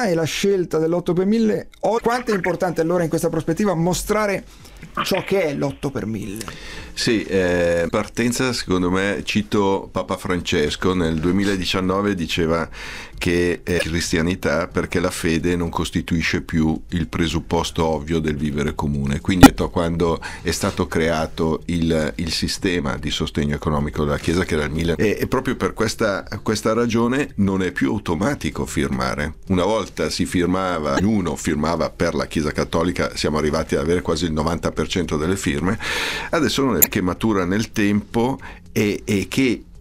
realtà e la scelta dell'8 per 1000, quanto è importante allora in questa prospettiva mostrare ciò che è l'8 per 1000? Sì, partenza, secondo me, cito Papa Francesco nel 2019 diceva che è cristianità perché la fede non costituisce più il presupposto ovvio del vivere comune. Quindi quando è stato creato il sistema di sostegno economico della Chiesa, che era il 1000, e proprio per questa ragione non è più automatico firmare. Una volta si firmava, ognuno firmava per la Chiesa Cattolica, siamo arrivati ad avere quasi il 90% delle firme, adesso non è che matura nel tempo e che